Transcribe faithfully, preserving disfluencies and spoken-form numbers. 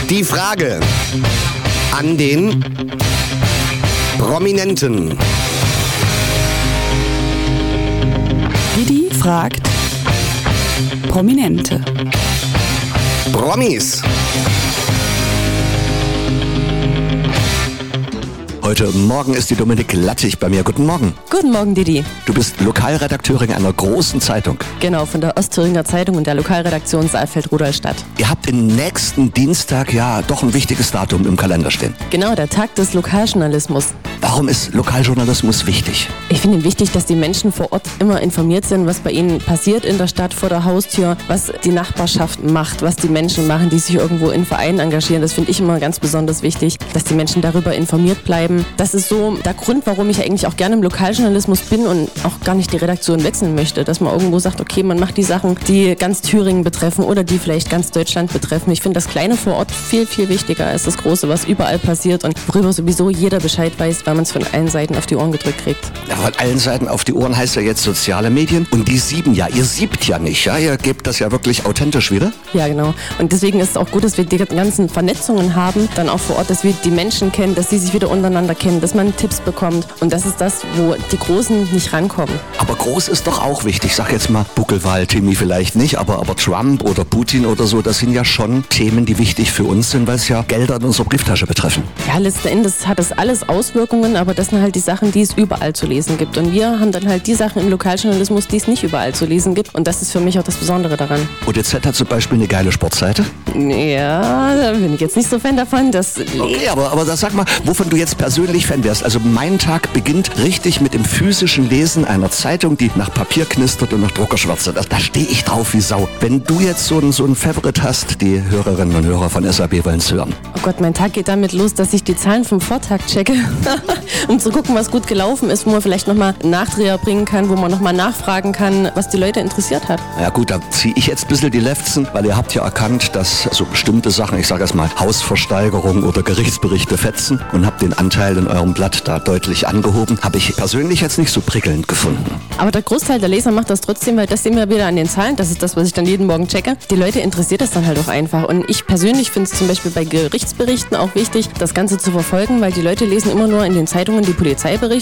Die Frage an den Prominenten. Didi fragt Prominente. Promis. Heute Morgen ist die Dominik Lattig bei mir. Guten Morgen. Guten Morgen, Didi. Du bist Lokalredakteurin einer großen Zeitung. Genau, von der Ostthüringer Zeitung und der Lokalredaktion Saalfeld-Rudolstadt. Ihr habt den nächsten Dienstag ja doch ein wichtiges Datum im Kalender stehen. Genau, der Tag des Lokaljournalismus. Warum ist Lokaljournalismus wichtig? Ich finde ihn wichtig, dass die Menschen vor Ort immer informiert sind, was bei ihnen passiert in der Stadt, vor der Haustür, was die Nachbarschaft macht, was die Menschen machen, die sich irgendwo in Vereinen engagieren. Das finde ich immer ganz besonders wichtig, dass die Menschen darüber informiert bleiben. Das ist so der Grund, warum ich eigentlich auch gerne im Lokaljournalismus bin und auch gar nicht die Redaktion wechseln möchte. Dass man irgendwo sagt, okay, man macht die Sachen, die ganz Thüringen betreffen oder die vielleicht ganz Deutschland betreffen. Ich finde das Kleine vor Ort viel, viel wichtiger als das Große, was überall passiert und worüber sowieso jeder Bescheid weiß, weil man es von allen Seiten auf die Ohren gedrückt kriegt. Ja, von allen Seiten auf die Ohren heißt ja jetzt soziale Medien. Und die sieben ja, ihr siebt ja nicht, ja? Ihr gebt das ja wirklich authentisch wieder. Ja, genau. Und deswegen ist es auch gut, dass wir die ganzen Vernetzungen haben, dann auch vor Ort, dass wir die Menschen kennen, dass sie sich wieder untereinander kennen, dass man Tipps bekommt. Und das ist das, wo die Großen nicht rankommen. Aber groß ist doch auch wichtig. Sag jetzt mal Buckelwal, Timmy vielleicht nicht, aber, aber Trump oder Putin oder so, das sind ja schon Themen, die wichtig für uns sind, weil es ja Gelder in unserer Brieftasche betreffen. Ja, letzten Endes hat das alles Auswirkungen, aber das sind halt die Sachen, die es überall zu lesen gibt. Und wir haben dann halt die Sachen im Lokaljournalismus, die es nicht überall zu lesen gibt. Und das ist für mich auch das Besondere daran. O D Z hat zum Beispiel eine geile Sportseite. Ja, da bin ich jetzt nicht so Fan davon. Das okay, aber, aber das sag mal, wovon du jetzt persönlich Fan wärst. Also mein Tag beginnt richtig mit dem physischen Lesen einer Zeitung, die nach Papier knistert und nach Druckerschwärze. Da, da stehe ich drauf wie Sau. Wenn du jetzt so ein, so ein Favorit hast, die Hörerinnen und Hörer von S A B wollen es hören. Oh Gott, mein Tag geht damit los, dass ich die Zahlen vom Vortag checke, um zu gucken, was gut gelaufen ist, wo man vielleicht nochmal einen Nachdreher bringen kann, wo man nochmal nachfragen kann, was die Leute interessiert hat. Ja gut, da ziehe ich jetzt ein bisschen die Lefzen, weil ihr habt ja erkannt, dass so bestimmte Sachen, ich sage erst mal Hausversteigerung oder Gerichtsberichte fetzen und habt den Anteil in eurem Blatt da deutlich angehoben. Habe ich persönlich jetzt nicht so prickelnd gefunden. Aber der Großteil der Leser macht das trotzdem, weil das sehen wir wieder an den Zahlen. Das ist das, was ich dann jeden Morgen checke. Die Leute interessiert das dann halt auch einfach. Und ich persönlich finde es zum Beispiel bei Gerichtsberichten auch wichtig, das Ganze zu verfolgen, weil die Leute lesen immer nur in den Zeitungen die Polizeiberichte.